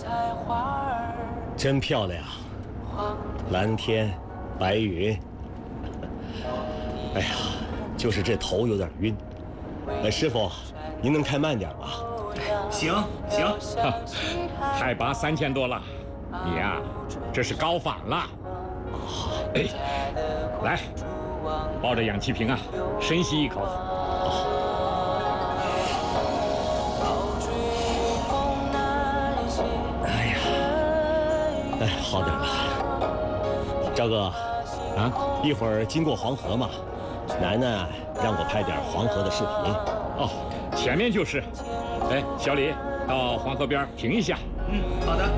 真漂亮，蓝天，白云。哎呀，就是这头有点晕。师傅，您能开慢点吗？ 行，海拔3000多了，你呀，这是高反了。哎，来，抱着氧气瓶啊，深吸一口。 好点了。赵哥，啊，一会儿经过黄河嘛，楠楠让我拍点黄河的视频。 哦，前面就是。哎，小李，到黄河边停一下。 好的。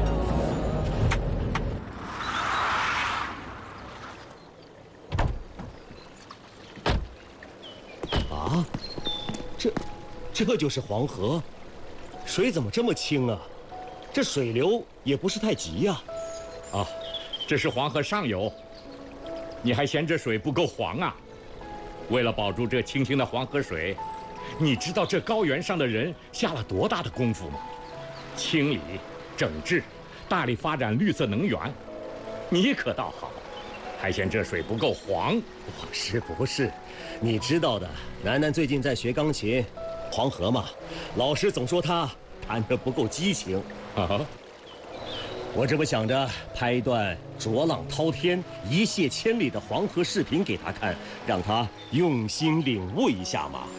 啊，这就是黄河，水怎么这么清啊？这水流也不是太急呀。 啊，这是黄河上游，你还嫌这水不够黄啊？为了保住这清清的黄河水，你知道这高原上的人下了多大的功夫吗？清理、整治，大力发展绿色能源，你可倒好，还嫌这水不够黄？ 不是，你知道的，楠楠最近在学钢琴，黄河嘛，老师总说她弹得不够激情啊。我这不想着拍一段浊浪滔天、一泻千里的黄河视频给他看，让他用心领悟一下嘛。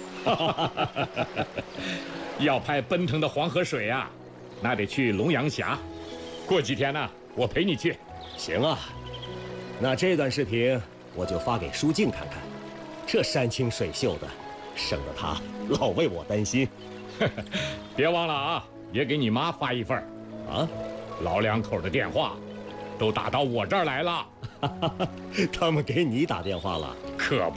要拍奔腾的黄河水啊，那得去龙阳峡。过几天呢，我陪你去。 行啊，那这段视频我就发给舒静看看，这山清水秀的，省得他老为我担心。 别忘了啊，也给你妈发一份啊。老两口的电话都打到我这儿来了。 他们给你打电话了？ 可不。